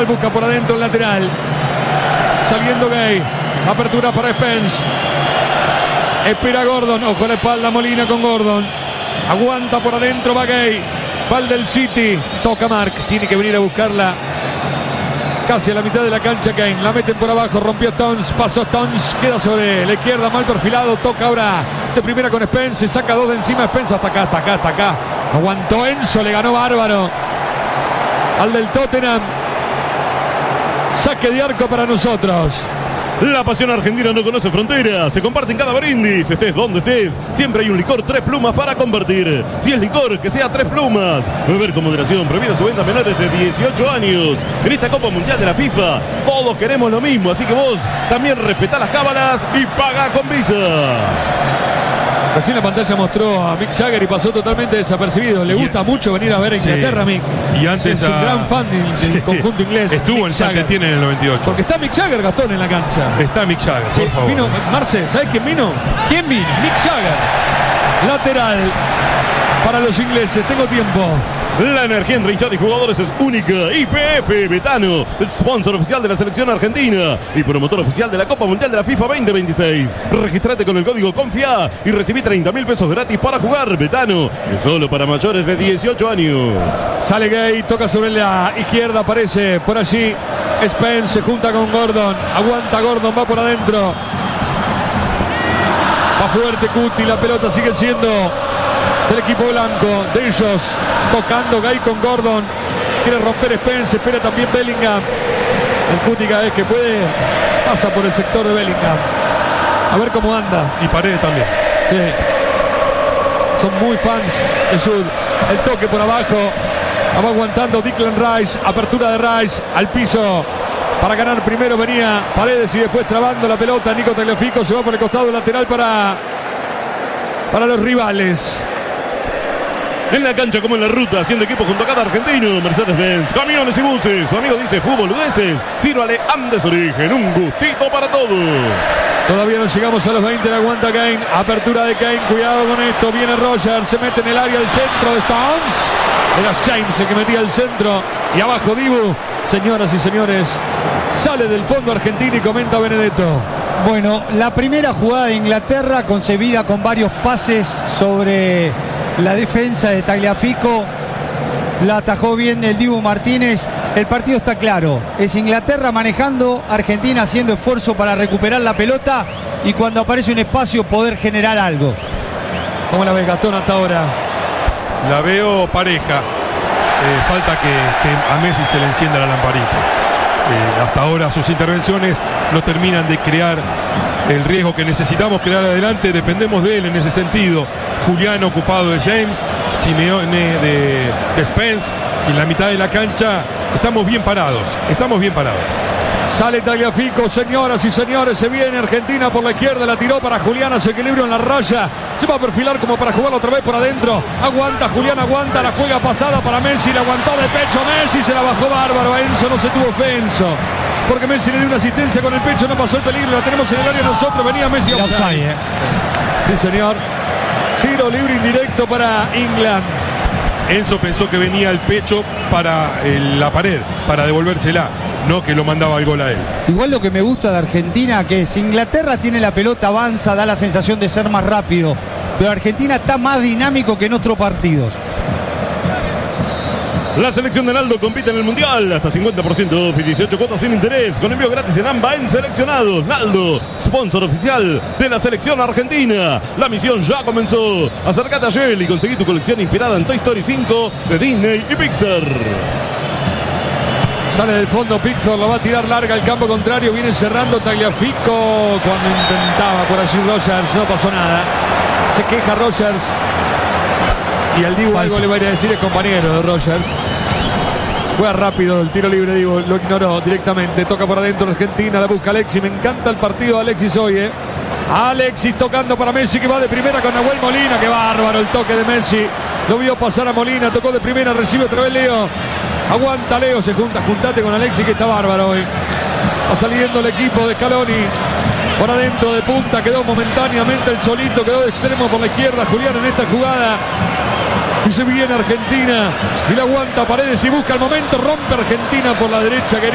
lateral, busca por adentro el lateral. Saliendo Gay. Apertura para Spence. Espera Gordon. Ojo a la espalda Molina con Gordon. Aguanta por adentro, va Gay. Va el del City. Toca Mark. Tiene que venir a buscarla. Casi a la mitad de la cancha Kane. La meten por abajo. Rompió Stones. Pasó Stones. Queda sobre la izquierda. Mal perfilado. Toca ahora de primera con Spence. Saca dos de encima. Spence hasta acá, hasta acá, hasta acá. Aguantó Enzo. Le ganó bárbaro al del Tottenham. Saque de arco para nosotros. La pasión argentina no conoce fronteras. Se comparte en cada brindis. Estés donde estés. Siempre hay un licor 3 plumas para compartir. Si es licor, que sea 3 plumas. Beber con moderación. Prohibida su venta a menores de 18 años. En esta Copa Mundial de la FIFA, todos queremos lo mismo. Así que vos también respetá las cábalas y paga con Visa. Recién la pantalla mostró a Mick Jagger y pasó totalmente desapercibido. Le gusta mucho venir a ver a Inglaterra, Mick. Y antes es un gran fan del conjunto inglés. Estuvo en Saint-Étienne en el 98. Porque está Mick Jagger, Gastón, en la cancha. Está Mick Jagger, por favor. Vino, Marce, ¿sabes quién vino? ¿Quién vino? Mick Jagger. Lateral para los ingleses. Tengo tiempo. La energía entre hinchada y jugadores es única. YPF Betano, sponsor oficial de la selección argentina y promotor oficial de la Copa Mundial de la FIFA 2026. Registrate con el código CONFIA y recibí 30.000 pesos gratis para jugar. Betano es solo para mayores de 18 años. Sale Gay, toca sobre la izquierda, aparece por allí Spence, se junta con Gordon. Aguanta Gordon, va por adentro. Va fuerte Cuti, la pelota sigue siendo del equipo blanco, de ellos, tocando Gay con Gordon, quiere romper Spence, espera también Bellingham. El Cuti cada vez que puede pasa por el sector de Bellingham, a ver cómo anda. Y Paredes también. Sí, son muy fans de Sud. El toque por abajo, va aguantando Declan Rice, apertura de Rice al piso. Para ganar primero venía Paredes y después trabando la pelota Nico Tagliafico, se va por el costado lateral para los rivales. En la cancha como en la ruta, haciendo equipo junto a cada argentino. Mercedes-Benz, camiones y buses. Su amigo dice fútbol boludeces. Sírvale Andes Origen, un gustito para todos. Todavía no llegamos a los 20, la aguanta Kane. Apertura de Kane, cuidado con esto. Viene Rogers, se mete en el área, el centro de Stones. Era James el que metía el centro. Y abajo Dibu. Señoras y señores, sale del fondo argentino y comenta Benedetto. Bueno, la primera jugada de Inglaterra concebida con varios pases sobre la defensa de Tagliafico, la atajó bien el Dibu Martínez. El partido está claro, es Inglaterra manejando, Argentina haciendo esfuerzo para recuperar la pelota y cuando aparece un espacio poder generar algo. ¿Cómo la ves, Gastón, hasta ahora? La veo pareja. Falta que a Messi se le encienda la lamparita. Hasta ahora sus intervenciones no terminan de crear el riesgo que necesitamos crear adelante. Dependemos de él en ese sentido. Julián ocupado de James, Simeone de Spence, y en la mitad de la cancha estamos bien parados. Sale Tagliafico, señoras y señores, se viene Argentina por la izquierda, la tiró para Julián, hace equilibrio en la raya, se va a perfilar como para jugarlo otra vez por adentro, aguanta Julián, aguanta, la juega pasada para Messi, la aguantó de pecho Messi, se la bajó bárbaro, a Enzo no se tuvo ofenso, porque Messi le dio una asistencia con el pecho, no pasó el peligro, la tenemos en el área nosotros, venía Messi offside. Sí, señor, tiro libre indirecto para England. Enzo pensó que venía al pecho para la pared, para devolvérsela, no que lo mandaba al gol a él. Igual lo que me gusta de Argentina, que si Inglaterra tiene la pelota, avanza, da la sensación de ser más rápido, pero Argentina está más dinámico que en otros partidos. La selección de Naldo compite en el Mundial. Hasta 50% off y 18 cuotas sin interés. Con envío gratis en AMBA en seleccionados. Naldo, sponsor oficial de la selección argentina. La misión ya comenzó. Acércate a Shell y conseguí tu colección inspirada en Toy Story 5 de Disney y Pixar. Sale del fondo Pickford, lo va a tirar larga al campo contrario. Viene cerrando Tagliafico cuando intentaba por allí Rogers. No pasó nada. Se queja Rogers. Y al Dibu algo le va a ir a decir el compañero de Rogers. Juega rápido el tiro libre, Dibu lo ignoró directamente. Toca por adentro Argentina, la busca Alexis. Me encanta el partido de Alexis hoy, Alexis tocando para Messi, que va de primera con Nahuel Molina. Qué bárbaro el toque de Messi. Lo vio pasar a Molina, tocó de primera, recibe otra vez Leo. Aguanta Leo, juntate con Alexis, que está bárbaro hoy. Va saliendo el equipo de Scaloni. Por adentro de punta quedó momentáneamente el Cholito, quedó de extremo por la izquierda Julián en esta jugada. Y se viene Argentina y la aguanta Paredes y busca el momento, rompe Argentina por la derecha.